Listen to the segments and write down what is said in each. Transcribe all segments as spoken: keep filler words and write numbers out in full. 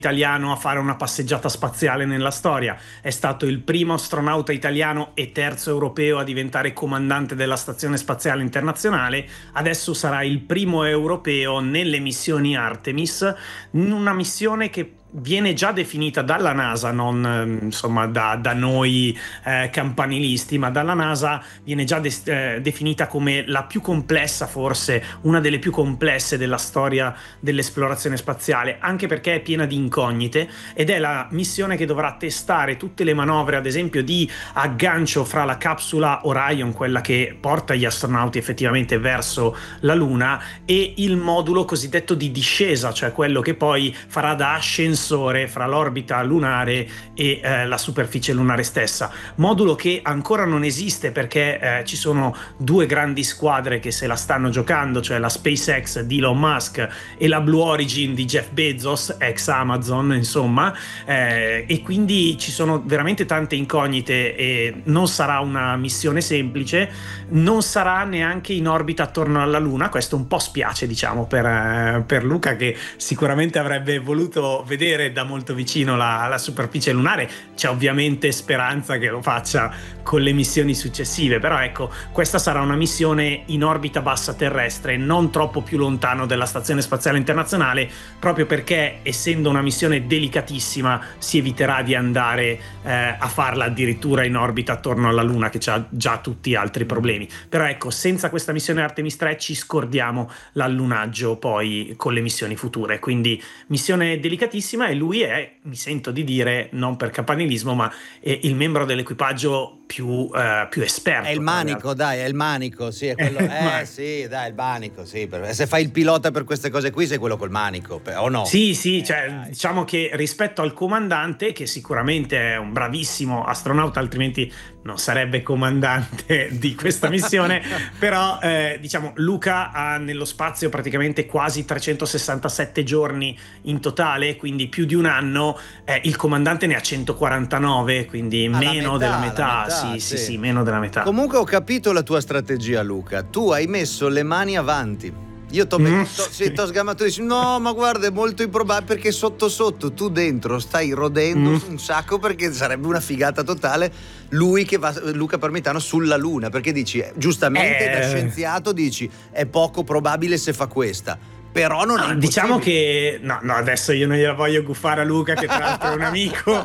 italiano a fare una passeggiata spaziale nella storia, è stato il primo astronauta italiano e terzo europeo a diventare comandante della Stazione Spaziale Internazionale, adesso sarà il primo europeo nelle missioni Artemis, una missione che viene già definita dalla NASA, non eh, insomma da, da noi eh, campanilisti, ma dalla NASA viene già de- eh, definita come la più complessa, forse una delle più complesse della storia dell'esplorazione spaziale, anche perché è piena di incognite, ed è la missione che dovrà testare tutte le manovre, ad esempio di aggancio fra la capsula Orion, quella che porta gli astronauti effettivamente verso la Luna, e il modulo cosiddetto di discesa, cioè quello che poi farà da ascensore fra l'orbita lunare e eh, la superficie lunare stessa. Modulo che ancora non esiste perché eh, ci sono due grandi squadre che se la stanno giocando, cioè la SpaceX di Elon Musk e la Blue Origin di Jeff Bezos, ex Amazon, insomma, eh, e quindi ci sono veramente tante incognite e non sarà una missione semplice, non sarà neanche in orbita attorno alla Luna. Questo un po' spiace, diciamo, per, eh, per Luca, che sicuramente avrebbe voluto vedere da molto vicino la, la superficie lunare. C'è ovviamente speranza che lo faccia con le missioni successive, però ecco, questa sarà una missione in orbita bassa terrestre, non troppo più lontano della Stazione Spaziale Internazionale, proprio perché, essendo una missione delicatissima, si eviterà di andare eh, a farla addirittura in orbita attorno alla Luna, che ha già tutti altri problemi. Però ecco, senza questa missione Artemis tre ci scordiamo l'allunaggio poi con le missioni future, quindi missione delicatissima. E lui è, mi sento di dire, non per campanilismo, ma è il membro dell'equipaggio più, uh, più esperto. È il manico, dai, è il manico, sì, è quello. Eh, sì, dai, il manico, sì. Se fai il pilota per queste cose qui, sei quello col manico, o no? Sì, sì, cioè, eh, diciamo che rispetto al comandante, che sicuramente è un bravissimo astronauta, altrimenti non sarebbe comandante di questa missione, però eh, diciamo Luca ha nello spazio praticamente quasi trecentosessantasette giorni in totale, quindi più di un anno. Eh, il comandante ne ha centoquarantanove, quindi alla meno metà, della metà, metà sì, sì, sì, sì, meno della metà. Comunque ho capito la tua strategia, Luca. Tu hai messo le mani avanti. Io t'ho Mm, to, sì. sì, t'ho sgamato e dici no, ma guarda, è molto improbabile, perché sotto sotto tu dentro stai rodendo Mm. un sacco, perché sarebbe una figata totale lui che va, Luca Parmitano, sulla Luna, perché dici, giustamente Eh. da scienziato dici è poco probabile se fa questa. Però non No, è diciamo impossibile. che no, no, adesso io non gliela voglio guffare a Luca, che tra l'altro è un amico.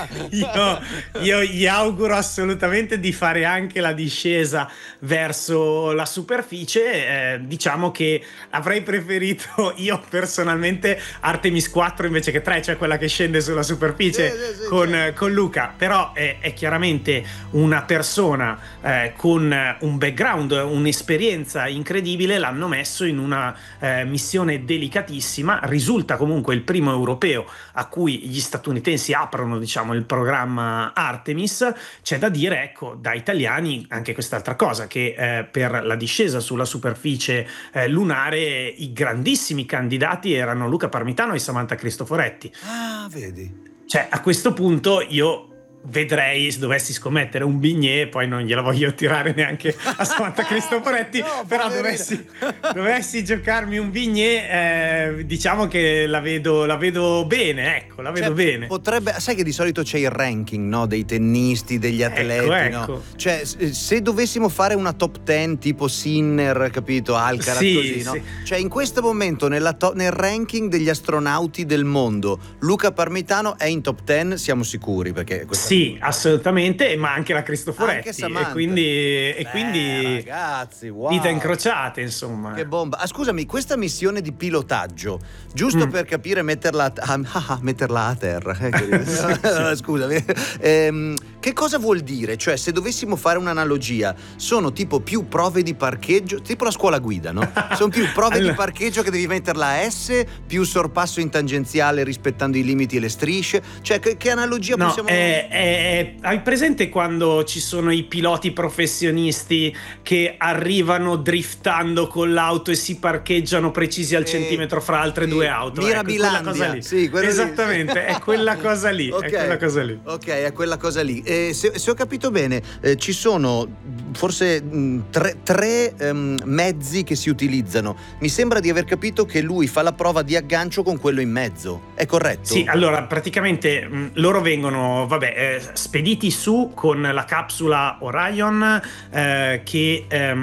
io, io gli auguro assolutamente di fare anche la discesa verso la superficie. Eh, diciamo che avrei preferito io personalmente Artemis quattro invece che tre, cioè quella che scende sulla superficie Sì, sì, sì, con, certo. con Luca. Però è, è chiaramente una persona eh, con un background, un'esperienza incredibile. L'hanno messo in una eh, missione delicatissima. Risulta comunque il primo europeo a cui gli statunitensi aprono, diciamo, il programma Artemis. C'è da dire, ecco, da italiani anche quest'altra cosa, che eh, per la discesa sulla superficie eh, lunare i grandissimi candidati erano Luca Parmitano e Samantha Cristoforetti. Ah, vedi. Cioè, a questo punto io vedrei, se dovessi scommettere, un bignè, poi non gliela voglio tirare neanche a Samantha Cristoforetti, No, però poverina. dovessi, dovessi giocarmi un bignè, eh, diciamo che la vedo, la vedo bene, ecco, la vedo Cioè, bene. potrebbe, sai che di solito c'è il ranking, no, dei tennisti, degli atleti, Ecco, no? ecco. Cioè, se se dovessimo fare una top dieci tipo Sinner, capito, Alcaraz, Sì, così, no? sì. Cioè, in questo momento nella to- nel ranking degli astronauti del mondo, Luca Parmitano è in top dieci, siamo sicuri, perché questa... Sì, assolutamente, ma anche la Cristoforetti. Anche Samantha. E quindi, e Beh, quindi ragazzi, wow. dita incrociate, insomma. Che bomba. Ah, scusami, questa missione di pilotaggio, giusto Mm. per capire, metterla a, ah, ah, metterla a terra. eh, che- Scusami. Ehm, che cosa vuol dire? Cioè, se dovessimo fare un'analogia, sono tipo più prove di parcheggio, tipo la scuola guida, no? Sono più prove Allora- di parcheggio che devi metterla a S, più sorpasso in tangenziale rispettando i limiti e le strisce. Cioè, che, che analogia No, possiamo... è- è- hai presente quando ci sono i piloti professionisti che arrivano driftando con l'auto e si parcheggiano precisi al Eh, centimetro fra altre sì. due auto? Ecco, Mirabilandia. quella cosa lì. Sì, quello lì. Esattamente, è quella cosa lì, Ok. è quella cosa lì. Ok, è quella cosa lì. eh, se, se ho capito bene, eh, ci sono forse mh, tre, tre um, mezzi che si utilizzano. Mi sembra di aver capito che lui fa la prova di aggancio con quello in mezzo, è corretto? Sì, allora praticamente mh, loro vengono vabbè, eh, spediti su con la capsula Orion eh, che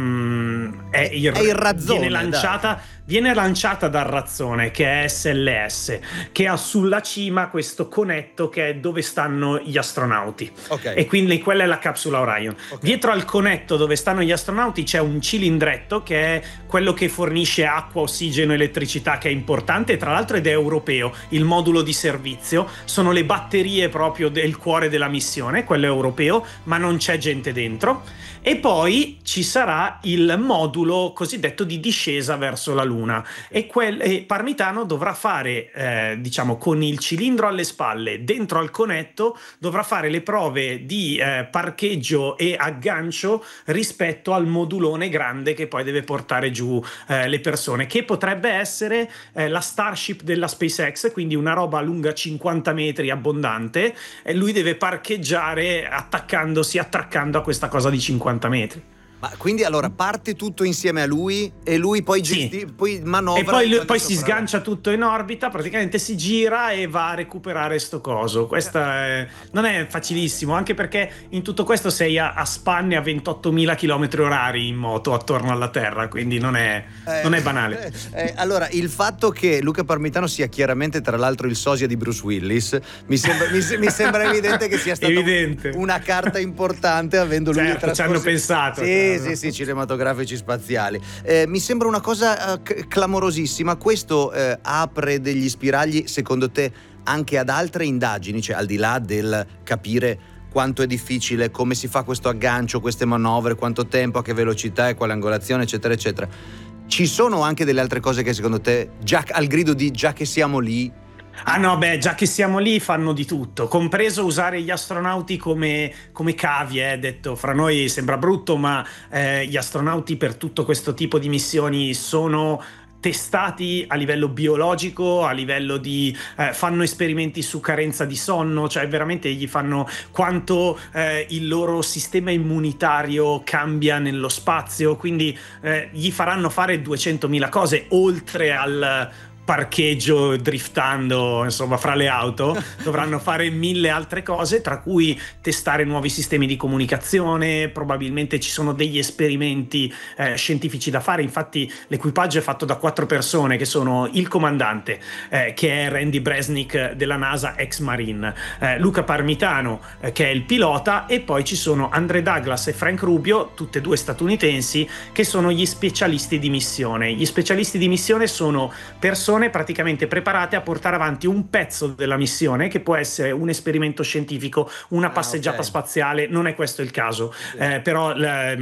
ehm, è, il, è il razzone, viene lanciata dai. Viene lanciata dal razzone, che è S L S, che ha sulla cima questo conetto che è dove stanno gli astronauti. Okay. E quindi quella è la capsula Orion. Okay. Dietro al conetto dove stanno gli astronauti c'è un cilindretto che è quello che fornisce acqua, ossigeno, elettricità, che è importante, tra l'altro, ed è europeo. Il modulo di servizio sono le batterie proprio del cuore della missione, quello è europeo, ma non c'è gente dentro. E poi ci sarà il modulo cosiddetto di discesa verso la Luna, e, quel, e Parmitano dovrà fare, eh, diciamo, con il cilindro alle spalle, dentro al conetto, dovrà fare le prove di eh, parcheggio e aggancio rispetto al modulone grande che poi deve portare giù eh, le persone, che potrebbe essere eh, la Starship della SpaceX, quindi una roba lunga cinquanta metri abbondante, e lui deve parcheggiare attaccandosi, attraccando a questa cosa di cinquanta metri. Ma quindi allora parte tutto insieme a lui e lui poi gesti- sì. poi manovra e poi, lui, poi si sgancia tutto in orbita, praticamente si gira e va a recuperare sto coso. Questa è, non è facilissimo, anche perché in tutto questo sei a, a spanne a ventottomila chilometri orari in moto attorno alla Terra, quindi non è, eh, non è banale. Eh, eh, allora, il fatto che Luca Parmitano sia chiaramente tra l'altro il sosia di Bruce Willis mi sembra, mi, mi sembra evidente che sia stata una carta importante, avendo lui certo, ci hanno pensato. Sì, Sì, sì, cinematografici spaziali. Eh, mi sembra una cosa uh, c- clamorosissima. Questo uh, apre degli spiragli, secondo te, anche ad altre indagini, cioè al di là del capire quanto è difficile, come si fa questo aggancio, queste manovre, quanto tempo, a che velocità e quale angolazione, eccetera, eccetera. Ci sono anche delle altre cose che secondo te, già al grido di già che siamo lì, Ah no, beh, già che siamo lì fanno di tutto, compreso usare gli astronauti come, come cavie, eh, detto fra noi sembra brutto, ma eh, gli astronauti per tutto questo tipo di missioni sono testati a livello biologico, a livello di eh, fanno esperimenti su carenza di sonno, cioè veramente gli fanno quanto eh, il loro sistema immunitario cambia nello spazio, quindi eh, gli faranno fare duecentomila cose oltre al parcheggio driftando insomma fra le auto. Dovranno fare mille altre cose, tra cui testare nuovi sistemi di comunicazione. Probabilmente ci sono degli esperimenti eh, scientifici da fare. Infatti l'equipaggio è fatto da quattro persone, che sono il comandante eh, che è Randy Bresnik della NASA, ex Marine, eh, Luca Parmitano eh, che è il pilota, e poi ci sono Andre Douglas e Frank Rubio, tutte e due statunitensi, che sono gli specialisti di missione. Gli specialisti di missione sono persone praticamente preparate a portare avanti un pezzo della missione, che può essere un esperimento scientifico, una passeggiata ah, okay. spaziale, non è questo il caso, sì. eh, però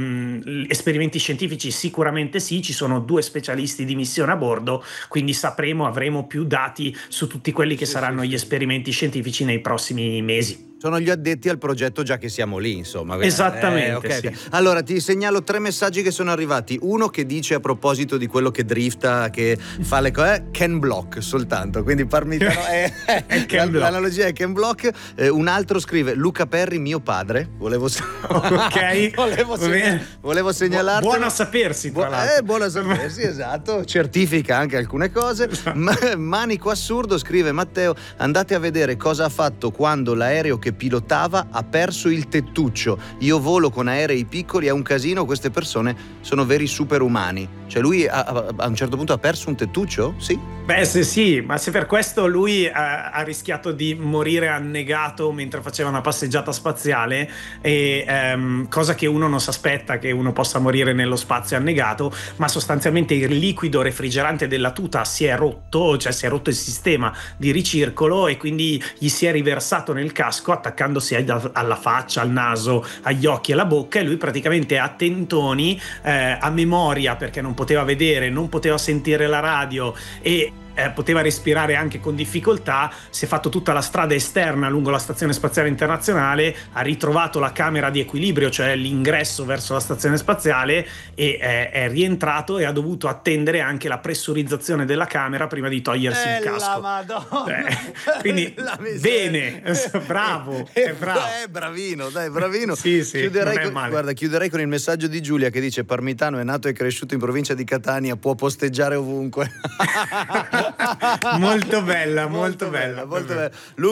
gli esperimenti scientifici sicuramente sì, ci sono due specialisti di missione a bordo, quindi sapremo, avremo più dati su tutti quelli che sì, saranno sì, gli sì. esperimenti scientifici nei prossimi mesi. Sono gli addetti al progetto già che siamo lì, insomma. Esattamente. Eh, okay, sì. okay. Allora ti segnalo tre messaggi che sono arrivati. Uno che dice, a proposito di quello che drifta, che fa le cose, Ken Block soltanto. Quindi Parmitano è, è Ken Block. L'analogia è Ken Block. Eh, un altro scrive Luca Perri, mio padre. Volevo ok. volevo, segna- volevo segnalarti. Buono a sapersi, tra Bu- l'altro. Eh, buono a sapersi, esatto. Certifica anche alcune cose. Ma- Manico Assurdo scrive Matteo, andate a vedere cosa ha fatto quando l'aereo che pilotava ha perso il tettuccio. Io volo con aerei piccoli, è un casino, queste persone sono veri superumani. Cioè lui a, a un certo punto ha perso un tettuccio? Sì? Beh se sì, ma se per questo lui ha, ha rischiato di morire annegato mentre faceva una passeggiata spaziale, e ehm, cosa che uno non si aspetta, che uno possa morire nello spazio annegato, ma sostanzialmente il liquido refrigerante della tuta si è rotto, cioè si è rotto il sistema di ricircolo, e quindi gli si è riversato nel casco, attaccandosi alla faccia, al naso, agli occhi e alla bocca, e lui praticamente a tentoni, eh, a memoria, perché non poteva vedere, non poteva sentire la radio, e eh, poteva respirare anche con difficoltà, si è fatto tutta la strada esterna lungo la Stazione Spaziale Internazionale, ha ritrovato la camera di equilibrio, cioè l'ingresso verso la stazione spaziale, e eh, è rientrato e ha dovuto attendere anche la pressurizzazione della camera prima di togliersi Eh, il casco. la Madonna. Eh, quindi La miseria. bene, bravo, è bravo. Eh, bravino, dai, bravino. Sì, sì, chiuderei non è con, male. guarda, chiuderei con il messaggio di Giulia che dice: Parmitano è nato e cresciuto in provincia di Catania, può posteggiare ovunque. Molto bella, molto, molto bella, molto bella. bella.